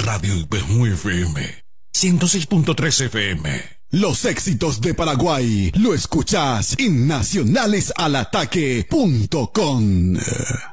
Radio Ipejú FM 106.3 FM. Los éxitos de Paraguay lo escuchás en nacionalesalataque.com.